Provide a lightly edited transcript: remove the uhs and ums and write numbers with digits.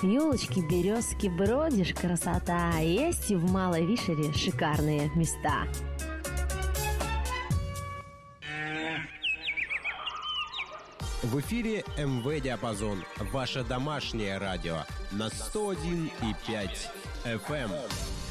Елочки, березки, бродишь, красота. Есть и в Малой Вишере шикарные места. В эфире МВ Диапазон, ваше домашнее радио на 101,5 FM.